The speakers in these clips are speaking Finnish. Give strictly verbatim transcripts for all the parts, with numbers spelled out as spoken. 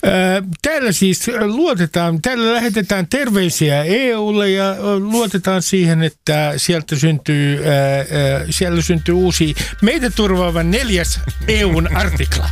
Täällä siis luotetaan, täällä lähetetään terveisiä E U:lle ja luotetaan siihen, että sieltä syntyy, siellä syntyy uusi meitä turvaava neljäs E U:n artikla.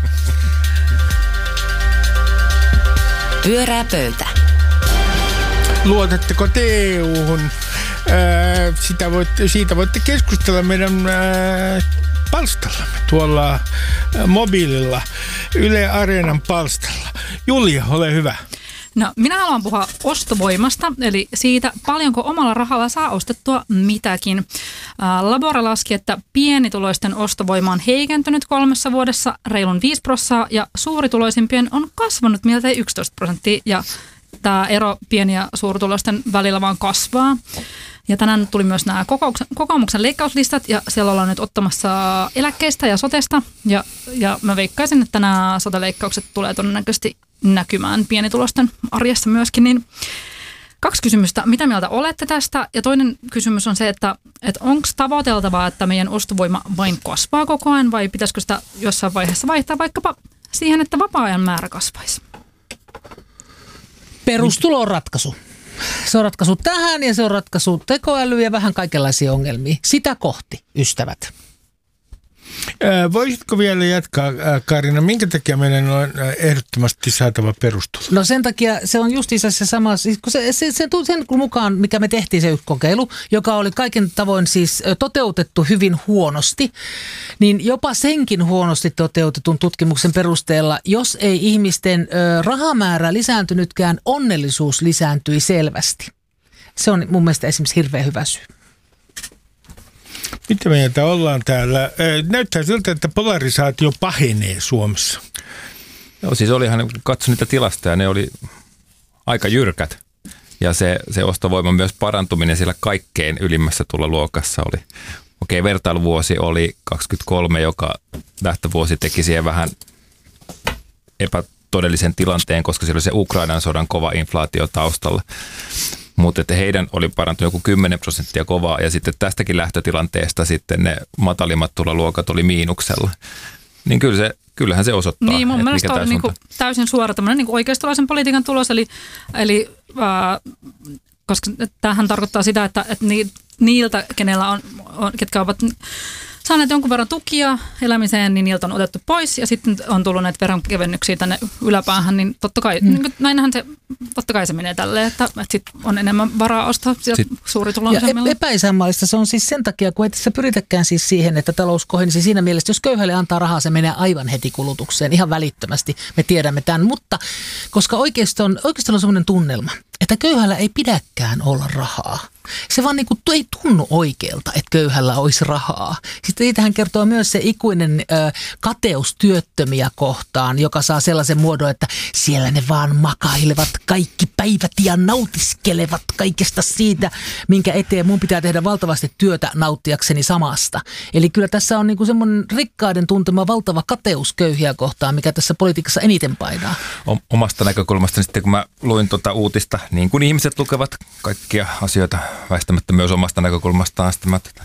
Pyörää pöytä. Luotatteko te E U:hun? Sitä voitte, siitä voitte keskustella meidän palstallamme tuolla mobiililla, Yle Areenan palstalla. Julia, ole hyvä. No, minä haluan puhua ostovoimasta, eli siitä, paljonko omalla rahalla saa ostettua mitäkin. Labora laski, että pienituloisten ostovoima on heikentynyt kolmessa vuodessa reilun viisi prosenttia ja suurituloisimpien on kasvanut miltei yksitoista prosenttia ja tämä ero pieni- ja suurituloisten välillä vaan kasvaa. Ja tänään tuli myös nämä kokoomuksen leikkauslistat ja siellä ollaan nyt ottamassa eläkkeistä ja sotesta. Ja, ja mä veikkaisin, että nämä sote-leikkaukset tulee todennäköisesti näkymään pienitulosten arjessa myöskin. Niin kaksi kysymystä. Mitä mieltä olette tästä? Ja toinen kysymys on se, että, että onko tavoiteltavaa, että meidän ostovoima vain kasvaa koko ajan vai pitäisikö sitä jossain vaiheessa vaihtaa vaikkapa siihen, että vapaa-ajan määrä kasvaisi? Perustulo on ratkaisu. Se on ratkaisu tähän ja se on ratkaisu tekoälyyn ja vähän kaikenlaisia ongelmia. Sitä kohti, ystävät. Voisitko vielä jatkaa, Kaarina, minkä takia meidän on ehdottomasti saatava perustulo? No sen takia se on justiinsa se sama, siis kun se, se, se, sen mukaan, mikä me tehtiin se yksi kokeilu, joka oli kaiken tavoin siis toteutettu hyvin huonosti, niin jopa senkin huonosti toteutetun tutkimuksen perusteella, jos ei ihmisten ö, rahamäärä lisääntynytkään, onnellisuus lisääntyi selvästi. Se on mun mielestä esimerkiksi hirveän hyvä syy. Mitä mieltä ollaan täällä? Näyttää siltä, että polarisaatio pahenee Suomessa. Joo, siis olihan, katso niitä tilastoja, ne oli aika jyrkät. Ja se, se ostovoiman myös parantuminen siellä kaikkein ylimmässä tuloluokassa oli. Okei, vertailuvuosi oli kaksikymmentäkolme, joka lähtövuosi teki siihen vähän epätodellisen tilanteen, koska siellä oli se Ukrainan sodan kova inflaatio taustalla. Mutta että heidän oli parantunut joku kymmenen prosenttia kovaa ja sitten tästäkin lähtötilanteesta sitten ne matalimmat tuloluokat oli miinuksella. Niin kyllä se, kyllähän se osoittaa, niin, mun että mielestä on niinku täysin suora tämmöinen niinku oikeistolaisen politiikan tulos, eli, eli äh, koska tämähän tarkoittaa sitä, että, että niiltä, kenellä on, on, ketkä ovat saaneet jonkun verran tukia elämiseen, niin niiltä on otettu pois ja sitten on tullut näitä veronkevennyksiä tänne yläpäähän, niin totta kai, mm. niin näinhän se, totta kai se menee tälleen, että, että sitten on enemmän varaa ostaa suurituloisemmilla. Ja epäisänmaallista se on siis sen takia, kun ei tässä pyritäkään siis siihen, että talous kohenisi siinä mielessä, jos köyhälle antaa rahaa, se menee aivan heti kulutukseen, ihan välittömästi, me tiedämme tämän, mutta koska oikeastaan on sellainen tunnelma, että köyhällä ei pidäkään olla rahaa. Se vaan niin kuin ei tunnu oikealta, että köyhällä olisi rahaa. Sitten siitähän kertoo myös se ikuinen ö, kateus työttömiä kohtaan, joka saa sellaisen muodon, että siellä ne vaan makailevat kaikki päivät ja nautiskelevat kaikesta siitä, minkä eteen mun pitää tehdä valtavasti työtä nauttiakseni samasta. Eli kyllä tässä on niin kuin semmoinen rikkaiden tuntema valtava kateus köyhiä kohtaan, mikä tässä politiikassa eniten painaa. Omasta näkökulmasta sitten, kun mä luin tuota uutista, niin kuin ihmiset lukevat kaikkia asioita, väistämättä myös omasta näkökulmastaan.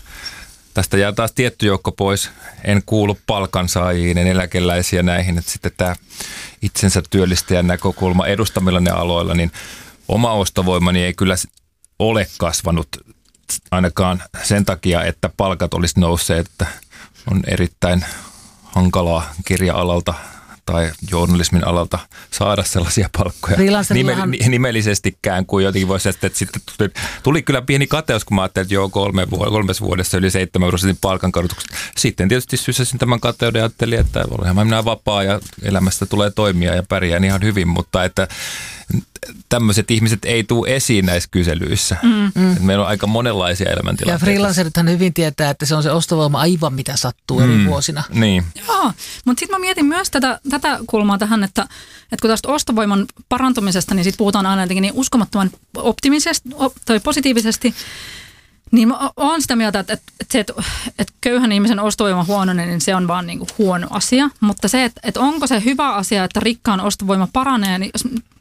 Tästä jää taas tietty joukko pois. En kuulu palkansaajiin, en eläkeläisiä näihin. Että sitten tämä itsensä työllistäjän näkökulma edustamilla ne aloilla, niin oma ostovoimani ei kyllä ole kasvanut ainakaan sen takia, että palkat olisi nousseet. Että on erittäin hankalaa kirja-alalta tai journalismin alalta saada sellaisia palkkoja Nime- nimellisestikään kuin jotenkin voisi, että sitten tuli, tuli kyllä pieni kateus, kun mä ajattelin, että joo, kolme vuod- kolmes vuodessa yli seitsemän prosentin palkankorotukset. Sitten tietysti sysäsin tämän kateuden ja ajattelin, että olenhan minä vapaa ja elämästä tulee toimia ja pärjään ihan hyvin, mutta että tämmöiset ihmiset ei tule esiin näissä kyselyissä. Mm, mm. Meillä on aika monenlaisia elämäntilanteita. Ja freelancerithan hyvin tietää, että se on se ostovoima aivan mitä sattuu eri mm, vuosina. Niin. Joo, mutta sitten mä mietin myös tätä, tätä kulmaa tähän, että, että kun tästä ostovoiman parantumisesta, niin sitten puhutaan aina jotenkin niin uskomattoman optimisesti tai positiivisesti. Niin mä oon sitä mieltä, että, että se, että, että köyhän ihmisen ostovoima huononen, niin se on vaan niin kuin huono asia. Mutta se, että, että onko se hyvä asia, että rikkaan ostovoima paranee, niin jos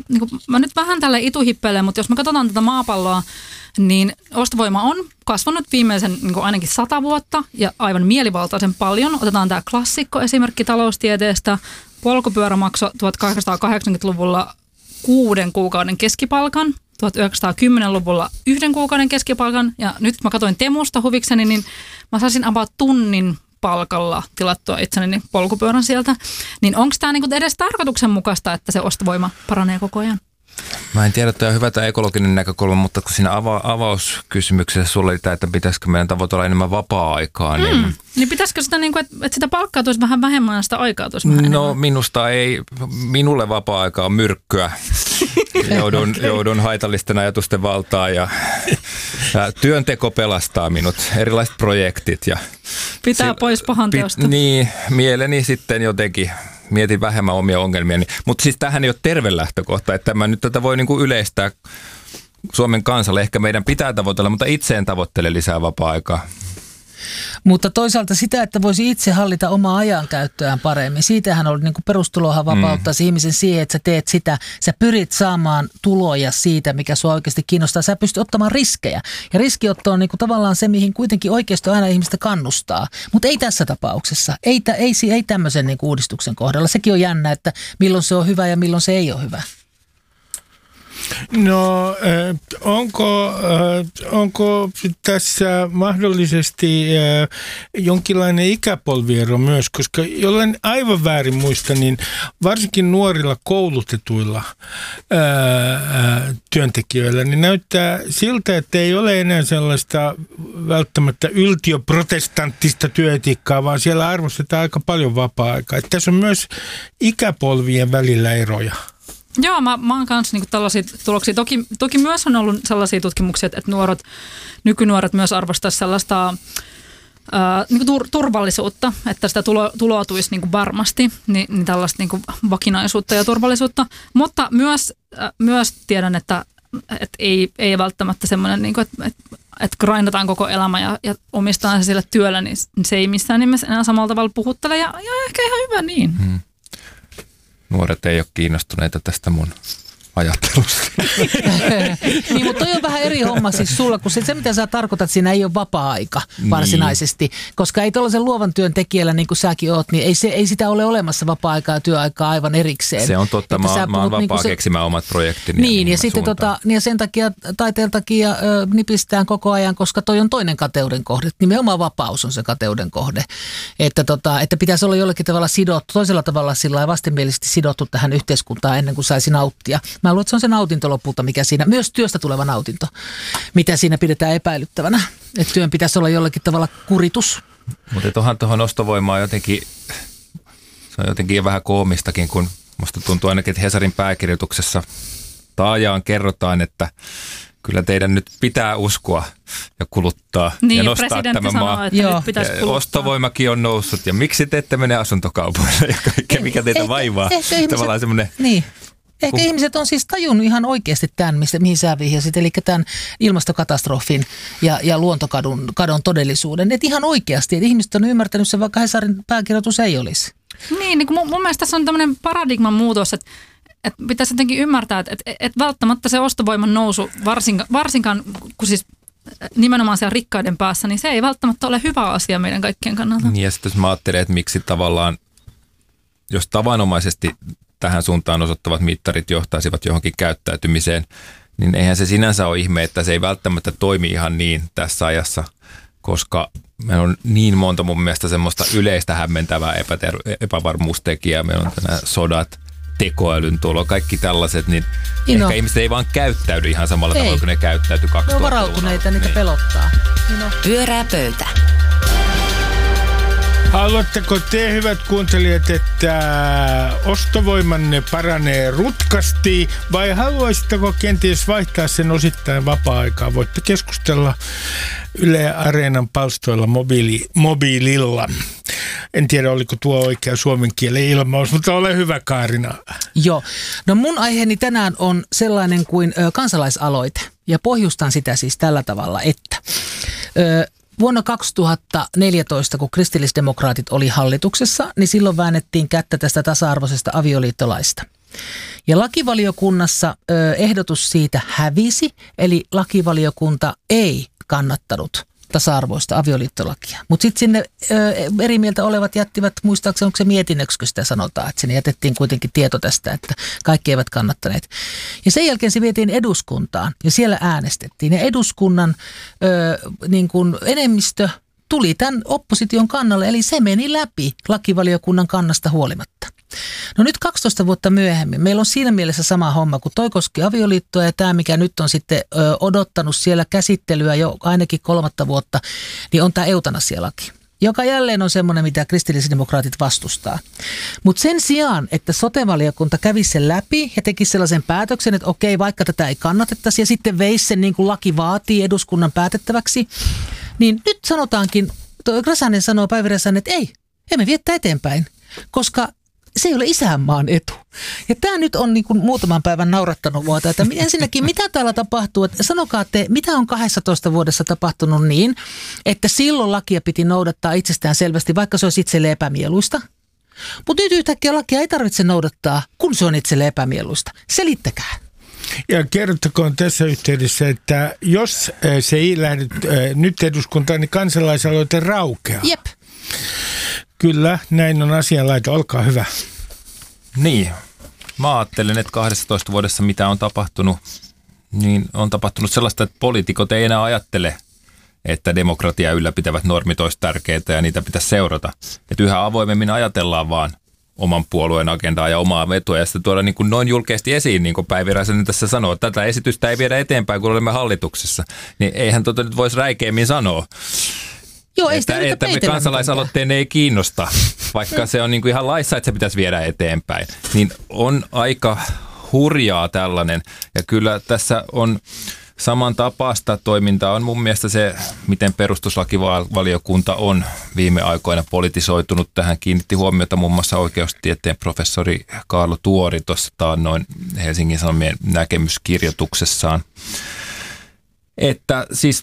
niin kuin, mä nyt vähän tälle ituhippeilen, mutta jos me katsotaan tätä maapalloa, niin ostovoima on kasvanut viimeisen niin kuin ainakin sata vuotta ja aivan mielivaltaisen paljon. Otetaan tämä klassikko esimerkki taloustieteestä. Polkupyörä maksoi tuhatkahdeksansataakahdeksankymmentäluvulla kuuden kuukauden keskipalkan, tuhatyhdeksänsataakymmentäluvulla yhden kuukauden keskipalkan ja nyt mä katsoin Temusta huvikseni, niin mä saisin about tunnin palkalla tilattua itseni polkupyörän sieltä. Niin onko tämä niinku edes tarkoituksenmukaista, että se ostovoima paranee koko ajan? Mä en tiedä, että on hyvä tämä ekologinen näkökulma, mutta kun siinä ava- avauskysymyksessä sulla oli tämä, että pitäisikö meidän tavoitella enemmän vapaa-aikaa, niin... Mm. Niin pitäisikö sitä, niin kuin, että, että sitä palkkaa tulisi vähän vähemmän ja sitä aikaa tulisi vähän No enemmän? minusta ei, minulle vapaa-aika on myrkkyä. Joudun, okay. joudun haitallisten ajatusten valtaan ja, ja työnteko pelastaa minut, erilaiset projektit. Ja Pitää si- pois pahan teosta. Pit, niin, mieleni sitten jotenkin mietin vähemmän omia ongelmia. Mutta siis tämähän ei ole terve lähtökohta, että mä nyt tätä voi niinku yleistää Suomen kansalle. Ehkä meidän pitää tavoitella, mutta itse en tavoittele lisää vapaa-aikaa. Mutta toisaalta sitä, että voisi itse hallita omaa ajankäyttöään paremmin. Siitähän oli niin kuin perustulohan vapauttaisi mm. ihmisen siihen, että sä teet sitä, sä pyrit saamaan tuloja siitä, mikä sua oikeasti kiinnostaa. Sä pystyt ottamaan riskejä. Ja riskiotto on niin kuin tavallaan se, mihin kuitenkin oikeisto aina ihmistä kannustaa. Mutta ei tässä tapauksessa. Ei, ei, ei tämmöisen niin kuin uudistuksen kohdalla. Sekin on jännä, että milloin se on hyvä ja milloin se ei ole hyvä. No äh, onko, äh, onko tässä mahdollisesti äh, jonkinlainen ikäpolviero myös, koska jollen aivan väärin muista, niin varsinkin nuorilla koulutetuilla äh, äh, työntekijöillä, niin näyttää siltä, että ei ole enää sellaista välttämättä yltiöprotestanttista työetiikkaa, vaan siellä arvostetaan aika paljon vapaa-aikaa. Että tässä on myös ikäpolvien välillä eroja. Joo, mä, mä oon kanssa niinku tällaisia tuloksia. Toki, toki myös on ollut sellaisia tutkimuksia, että nuoret, nykynuoret myös arvostaisivat sellaista ää, niinku tur, turvallisuutta, että sitä tulo, tuloutuisi niinku varmasti, niin, niin tällaista niinku vakinaisuutta ja turvallisuutta. Mutta myös, äh, myös tiedän, että et ei, ei välttämättä semmoinen, niinku, että et, et grindataan koko elämä ja, ja omistetaan se sillä työllä, niin se ei missään nimessä enää samalla tavalla puhuttele ja, ja ehkä ihan hyvä niin. Hmm. Nuoret ei ole kiinnostuneita tästä mun ajattelusta. Niin, mutta toi on vähän eri homma siis sulla, kun se, se mitä sä tarkoitat, siinä ei ole vapaa-aika varsinaisesti. Niin. Koska ei tuollaisen luovan työn tekijällä, niin kuin säkin oot, niin ei, se, ei sitä ole olemassa vapaa-aikaa ja työaikaa aivan erikseen. Se on totta, mä, mä oon vapaa niin se, keksimään omat projektini. Niin, ja, niin ja sitten tota, niin ja sen takia taiteen takia ö, nipistään koko ajan, koska toi on toinen kateuden kohde. Nimenomaan vapaus on se kateuden kohde. Että, tota, että pitäisi olla jollakin tavalla sidottu, toisella tavalla sillä vastenmielisesti sidottu tähän yhteiskuntaan ennen kuin saisi nauttia. Mä luulen, että se on se nautinto lopulta, mikä siinä, myös työstä tuleva nautinto, mitä siinä pidetään epäilyttävänä. Että työn pitäisi olla jollakin tavalla kuritus. Mutta tuohon tuohon ostovoimaan jotenkin, se on jotenkin vähän koomistakin, kun musta tuntuu ainakin, että Hesarin pääkirjoituksessa taajaan kerrotaan, että kyllä teidän nyt pitää uskoa ja kuluttaa niin, ja nostaa tämä maa. Ostovoimakin on noussut ja miksi te ette mene asuntokaupoille ja kaikkea, mikä teitä ehkä, vaivaa. Ehkä tavallaan semmoinen... Niin. Ehkä kun... ihmiset on siis tajunnut ihan oikeasti tämän, mistä, mihin sä vihjasit, eli tämän ilmastokatastrofin ja, ja luontokadon kadon todellisuuden. Että ihan oikeasti, että ihmiset on ymmärtänyt sen, vaikka Hesarin pääkirjoitus ei olisi. Niin, niin mun, mun mielestä tässä on tämmöinen paradigman muutos, että, että pitäisi jotenkin ymmärtää, että, että, että välttämättä se ostovoiman nousu, varsinkaan, varsinkaan kun siis nimenomaan siellä rikkaiden päässä, niin se ei välttämättä ole hyvä asia meidän kaikkien kannalta. Niin ja sitten jos mä ajattelen, että miksi tavallaan, jos tavanomaisesti tähän suuntaan osoittavat mittarit johtaisivat johonkin käyttäytymiseen, niin eihän se sinänsä ole ihme, että se ei välttämättä toimi ihan niin tässä ajassa, koska meillä on niin monta mun mielestä semmoista yleistä hämmentävää epäter- epävarmuustekijää. Meillä on nämä sodat, tekoälyn tulo, kaikki tällaiset, niin Ino. ehkä ihmiset ei vaan käyttäydy ihan samalla ei. tavalla kuin ne käyttäytyi kaksituhattaluvun. Ne on varautuneita, niitä niin. pelottaa. Ino. Pyörää pöytä. Haluatteko te, hyvät kuuntelijat, että ostovoimanne paranee rutkasti vai haluaisitteko kenties vaihtaa sen osittain vapaa-aikaa? Voitte keskustella Yle Areenan palstoilla mobiili, mobiililla. En tiedä, oliko tuo oikea suomen kielen ilmaus, mutta ole hyvä, Kaarina. Joo. No mun aiheeni tänään on sellainen kuin ö, kansalaisaloite ja pohjustan sitä siis tällä tavalla, että... Ö, Vuonna kaksituhattaneljätoista, kun kristillisdemokraatit oli hallituksessa, niin silloin väännettiin kättä tästä tasa-arvoisesta avioliittolaista. Ja lakivaliokunnassa ö, ehdotus siitä hävisi, eli lakivaliokunta ei kannattanut tasa-arvoista avioliittolakia. Mutta sitten sinne ö, eri mieltä olevat jättivät, muistaakseni onko se mietinnöksi, kun sitä sanotaan, että sinne jätettiin kuitenkin tieto tästä, että kaikki eivät kannattaneet. Ja sen jälkeen se vietiin eduskuntaan ja siellä äänestettiin. Ja eduskunnan ö, niin kuin enemmistö tuli tämän opposition kannalle, eli se meni läpi lakivaliokunnan kannasta huolimatta. No nyt kaksitoista vuotta myöhemmin meillä on siinä mielessä sama homma, kun toi koski avioliittoa ja tämä, mikä nyt on sitten ö, odottanut siellä käsittelyä jo ainakin kolmatta vuotta, niin on tämä eutanasialaki, joka jälleen on semmoinen, mitä kristillisdemokraatit vastustaa. Mutta sen sijaan, että sote-valiokunta kävisi sen läpi ja teki sellaisen päätöksen, että okei, vaikka tätä ei kannatettaisi ja sitten veisi sen niin kuin laki vaatii eduskunnan päätettäväksi, niin nyt sanotaankin, Räsänen sanoo Päivi Räsänen, että ei, emme vie eteenpäin, koska se ei ole isänmaan etu. Ja tämä nyt on niin kuin muutaman päivän naurattanut vuotta, että ensinnäkin mitä täällä tapahtuu, että sanokaa te, mitä on kahdessatoista vuodessa tapahtunut niin, että silloin lakia piti noudattaa itsestään selvästi, vaikka se olisi itselle epämieluista. Mutta nyt yhtäkkiä lakia ei tarvitse noudattaa, kun se on itselle epämieluista. Selittäkää. Ja kertokoon tässä yhteydessä, että jos se ei lähde nyt eduskuntaan, niin kansalaisaloite raukeaa. Jep. Kyllä, näin on asianlaita. Olkaa hyvä. Niin, mä ajattelen, että kahdessatoista vuodessa mitä on tapahtunut, niin on tapahtunut sellaista, että poliitikot ei enää ajattele, että demokratia ylläpitävät normit olisi tärkeitä ja niitä pitäisi seurata. Että yhä avoimemmin ajatellaan vaan oman puolueen agendaa ja omaa vetua ja sitten tuoda niin kuin noin julkeasti esiin, niin kuin Päivi Räsänen tässä sanoo, että tätä esitystä ei viedä eteenpäin, kun olemme hallituksessa. Niin eihän tota nyt voisi räikeämmin sanoa. Joo, ei että, että me kansalaisaloitteen ei kiinnosta, vaikka se on niin kuin ihan laissa, että se pitäisi viedä eteenpäin. Niin on aika hurjaa tällainen. Ja kyllä tässä on samantapaista toimintaa. On mun mielestä se, miten perustuslakivaliokunta on viime aikoina politisoitunut. Tähän kiinnitti huomiota muun muassa oikeustieteen professori Kaarlo Tuori tuossa taannoin Helsingin Sanomien näkemyskirjoituksessaan. Että siis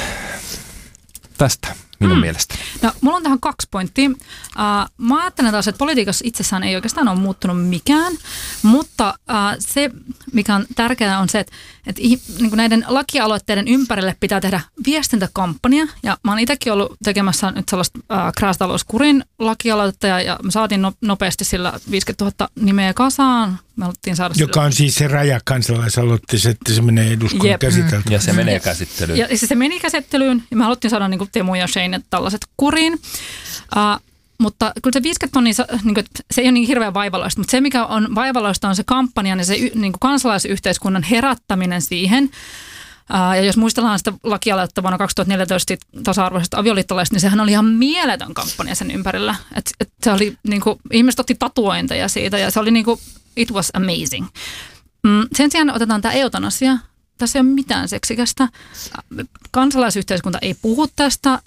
tästä minun mm. mielestä. No, mulla on tähän kaksi pointtia. Uh, mä ajattelen taas, että politiikassa itsessään ei oikeastaan ole muuttunut mikään, mutta uh, se, mikä on tärkeää, on se, että, että niin kuin näiden lakialoitteiden ympärille pitää tehdä viestintäkampanja. Ja mä oon itsekin ollut tekemässä nyt sellaista uh, krääsitalouskurin lakialoitetta, ja, ja me saatiin no, nopeasti sillä viisikymmentätuhatta nimeä kasaan. Me saada joka on siis se raja kansalaisaloitteessa, että se menee eduskunnan käsiteltäväksi. Ja se menee käsittelyyn. Ja, ja se meni käsittelyyn, ja me haluttiin saada niin kuin Teemu ja Shane tällaiset kuriin. Uh, mutta kyllä se viisikymmentä tonnia, niin kuin, se ei ole niin hirveän vaivaloista, mutta se mikä on vaivaloista on se kampanja ja se niin kuin kansalaisyhteiskunnan herättäminen siihen. Uh, ja jos muistellaan sitä lakialoitetta vuonna kaksituhattaneljätoista tasa-arvoisesta avioliittolaista, niin sehän oli ihan mieletön kampanja sen ympärillä. Et, et se oli, niin kuin, ihmiset otti tatuointeja siitä ja se oli niin kuin, it was amazing. Mm, sen sijaan otetaan tämä eutanasia. Tässä ei ole mitään seksikästä. Kansalaisyhteiskunta ei puhu tästä.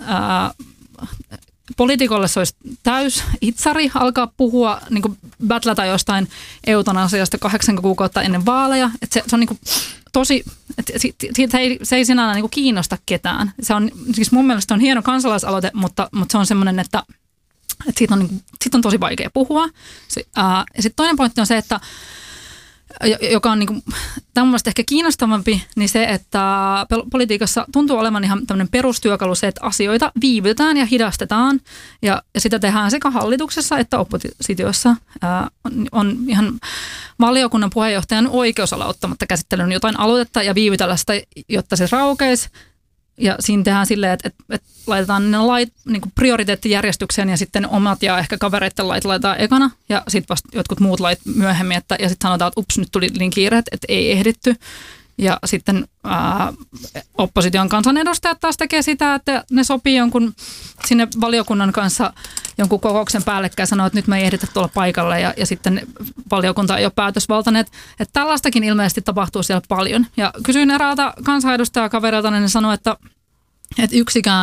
Poliitikolle se olisi täys itsari alkaa puhua, niin kuin battlata jostain eutanasiasta kahdeksan kuukautta ennen vaaleja. Että se, se on niin kuin tosi, että se ei, se ei sinällään niin kuin kiinnosta ketään. Se on, siis mun mielestä on hieno kansalaisaloite, mutta, mutta se on semmoinen, että, että siitä, on, niin kuin, siitä on tosi vaikea puhua. Se, ää, ja sitten toinen pointti on se, että joka on niin kuin, tämä on mielestäni ehkä kiinnostavampi, niin se, että politiikassa tuntuu olevan ihan tämmöinen perustyökalu se, että asioita viivytetään ja hidastetaan. Ja, ja sitä tehdään sekä hallituksessa että oppositiossa. Ää, on, on ihan valiokunnan puheenjohtajan oikeusala ottamatta käsittelyyn jotain aloitetta ja viivytellä sitä, jotta se raukeisi. Ja siinä tehdään silleen, että, että, että laitetaan ne lait niin kuin prioriteettijärjestykseen ja sitten omat ja ehkä kavereiden lait laitetaan ekana ja sitten vasta jotkut muut lait myöhemmin. Että, ja sitten sanotaan, että ups, nyt tuli niin kiire, että ei ehditty. Ja sitten ää, opposition kansanedustajat taas tekee sitä, että ne sopii jonkun sinne valiokunnan kanssa jonkun kokouksen päällekkäin ja sanoo, että nyt me ei ehditä tuolla paikalle ja, ja sitten valiokunta ei ole päätösvaltainen. Että, että tällaistakin ilmeisesti tapahtuu siellä paljon. Ja kysyin eräältä kansanedustajakaverilta, niin ne sanoi, että, että yksikään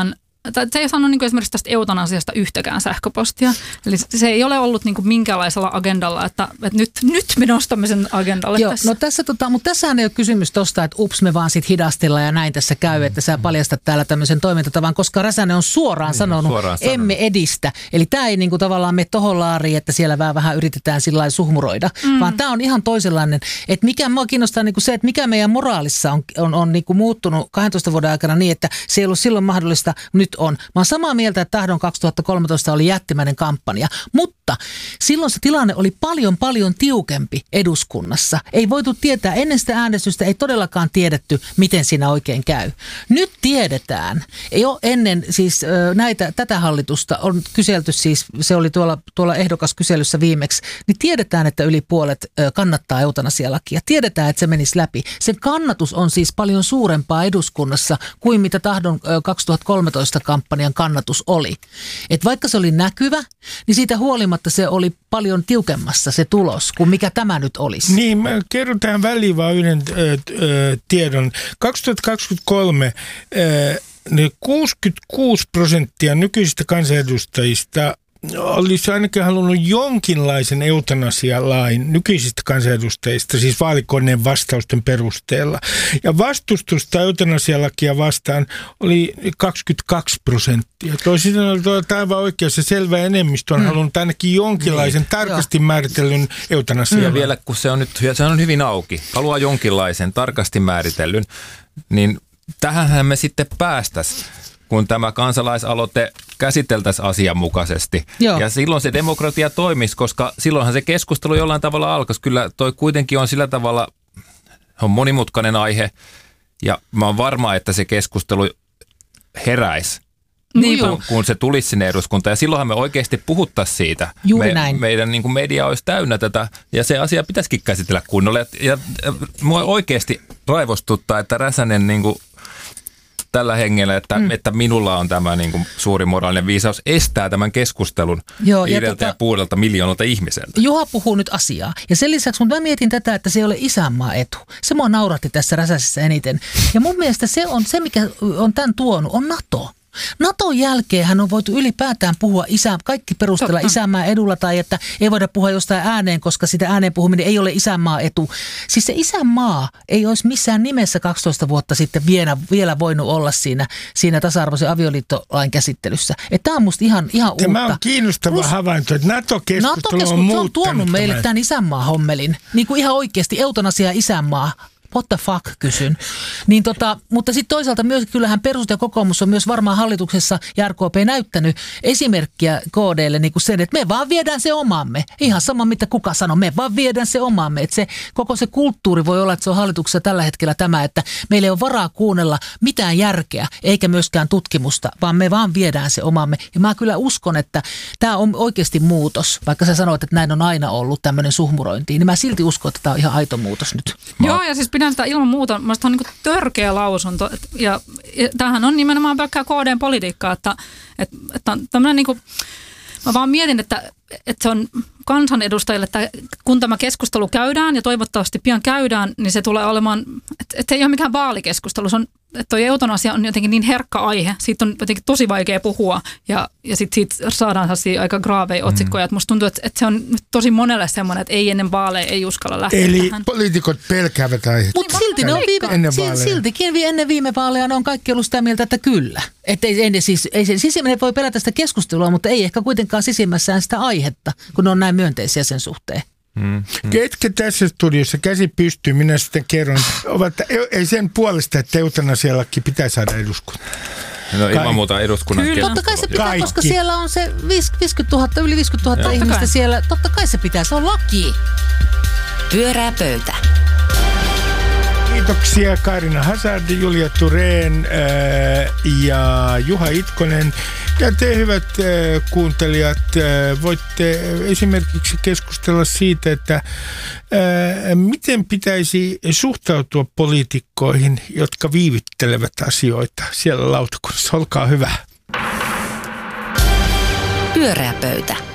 tai se ei saanut niin kuin esimerkiksi tästä eutanasiasta yhtäkään sähköpostia. Eli se ei ole ollut niin kuin minkäänlaisella agendalla, että, että nyt, nyt me nostamme sen agendalle Joo, tässä. no tässä tota, mutta tässähän ei ole kysymys tosta, että ups me vaan sit hidastellaan ja näin tässä käy, että sä paljastat täällä tämmöisen toimintatavan, koska Räsänen on suoraan niin, sanonut, suoraan emme sanonut. edistä. Eli tämä ei niinku tavallaan mene tohon laariin, että siellä vähän, vähän yritetään sillä lailla suhmuroida, mm. vaan tämä on ihan toisenlainen. Että mikä mua kiinnostaa niinku se, että mikä meidän moraalissa on, on, on niinku muuttunut kahdentoista vuoden aikana niin, että se ei ollut silloin mahdollista, nyt on. Mä oon samaa mieltä, että Tahdon kaksituhattakolmetoista oli jättimäinen kampanja, mutta silloin se tilanne oli paljon paljon tiukempi eduskunnassa. Ei voitu tietää, ennen sitä äänestystä ei todellakaan tiedetty, miten siinä oikein käy. Nyt tiedetään. Ei ole ennen siis näitä, tätä hallitusta on kyselty siis, se oli tuolla, tuolla ehdokaskyselyssä viimeksi, niin tiedetään, että yli puolet kannattaa eutanasialakia. Tiedetään, että se menisi läpi. Sen kannatus on siis paljon suurempaa eduskunnassa kuin mitä Tahdon kaksituhattakolmetoista kampanjan kannatus oli. Et vaikka se oli näkyvä, niin siitä huolimatta se oli paljon tiukemmassa se tulos kuin mikä tämä nyt olisi. Niin, mä kerron tähän väliin vaan yhden äh, äh, tiedon. kaksituhattakaksikymmentäkolme äh, kuusikymmentäkuusi prosenttia nykyisistä kansanedustajista olisi ainakin halunnut jonkinlaisen eutanasialain nykyisistä kansanedustajista, siis vaalikoneen vastausten perusteella. Ja vastustusta eutanasialakia vastaan oli kaksikymmentäkaksi prosenttia. Toisin sanoen olet aivan oikeassa, selvä enemmistö on mm. halunnut ainakin jonkinlaisen niin, tarkasti joo. määritellyn eutanasialain. Ja vielä kun se on nyt se on hyvin auki, haluaa jonkinlaisen tarkasti määritellyn, niin tähänhän me sitten päästäisiin, kun tämä kansalaisaloite käsiteltäisiin asianmukaisesti. Joo. Ja silloin se demokratia toimisi, koska silloinhan se keskustelu jollain tavalla alkaisi. Kyllä toi kuitenkin on sillä tavalla, on monimutkainen aihe, ja mä oon varma, että se keskustelu heräisi, niin kun, kun se tulisi sinne eduskuntaan. Ja silloinhan me oikeasti puhuttaisiin siitä. Juuri me, näin. Meidän niin kuin media olisi täynnä tätä, ja se asia pitäisikin käsitellä kunnolla. Ja, ja, ja mua oikeasti raivostuttaa, että Räsänen niin kuin tällä hengellä, että, mm. että minulla on tämä niin kuin suuri moraalinen viisaus, estää tämän keskustelun Joo, viideltä ja, tota, ja puolelta miljoonalta ihmiseltä. Juha puhuu nyt asiaa. Ja sen lisäksi, mutta mä mietin tätä, että se ei ole isänmaan etu. Se mua nauratti tässä Räsäsessä eniten. Ja mun mielestä se on se, mikä on tämän tuonut, on NATO. Naton jälkeen hän on voitu ylipäätään puhua isä, kaikki perustella Totta. isänmaan edulla tai että ei voida puhua jostain ääneen, koska sitä ääneen puhuminen ei ole isänmaan etu. Siis se isänmaa ei olisi missään nimessä kaksitoista vuotta sitten vielä, vielä voinut olla siinä, siinä tasa-arvoisen avioliittolain käsittelyssä. Tämä on musta ihan, ihan uutta. Tämä on kiinnostava Plus, havainto, että NATO-keskustelu NATO on muuttanut. NATO on tuonut meille tämän, tämän isänmaa hommelin. Niin kuin ihan oikeasti eutanasia isänmaa. What the fuck, kysyn. Niin tota, mutta sitten toisaalta myös kyllähän perusut ja kokoomus on myös varmaan hallituksessa ja R K P näyttänyt esimerkkiä K D:lle niin kuin sen, että me vaan viedään se omamme. Ihan sama mitä kuka sanoo, me vaan viedään se omamme. Että se, koko se kulttuuri voi olla, että se on hallituksessa tällä hetkellä tämä, että meillä ei ole varaa kuunnella mitään järkeä eikä myöskään tutkimusta, vaan me vaan viedään se omamme. Ja mä kyllä uskon, että tämä on oikeasti muutos. Vaikka sä sanoit, että näin on aina ollut tämmöinen suhmurointi, niin mä silti uskon, että tämä on ihan aito muutos nyt. Mä Joo, ja siis pidän sitä ilman muuta, mielestäni on niin kuin törkeä lausunto. Ja, ja tämähän on nimenomaan pelkkää K D:n politiikkaa, että, että, että on tämmöinen niin kuin, mä vaan mietin, että, että se on kansanedustajille, että kun tämä keskustelu käydään ja toivottavasti pian käydään, niin se tulee olemaan, että, että se ei ole mikään vaalikeskustelu, se on, että toi eutanasia on jotenkin niin herkkä aihe, siitä on jotenkin tosi vaikea puhua ja, ja sitten siitä saadaan aika graaveja otsikkoja, mm. että musta tuntuu, että, että se on tosi monelle semmoinen, että ei ennen vaaleja, ei uskalla lähteä Eli tähän. poliitikot pelkäävät aiheet. Mutta silti ne on viime, ennen siltikin ennen viime vaaleja ne on kaikki ollut sitä mieltä, että kyllä. Että ei, ei, siis, ei se sisimmäinen voi pelätä sitä keskustelua, mutta ei ehkä kuitenkaan sisimmässään sitä aihetta, kun ne on näin myönteisiä sen suhteen. Hmm. Ketkä tässä studiossa käsi pystyy, minä sitten kerron, ovat, ei sen puolesta, että eutanasialakin pitää saada eduskuntaan. No ilman muuta eduskunnan Kyllä. Totta kai se pitää, Kaikki. Koska siellä on se viisikymmentätuhatta, yli viisikymmentätuhatta ihmistä kai. siellä. Totta kai se pitää, se on laki. Pyörää pöytä. Kiitoksia Kaarina Hazard, Julia Thurén ää, ja Juha Itkonen. Ja te hyvät ää, kuuntelijat, ää, voitte esimerkiksi keskustella siitä, että ää, miten pitäisi suhtautua poliitikkoihin, jotka viivyttelevät asioita siellä lautakunnassa. Olkaa hyvä. Pyörää pöytä.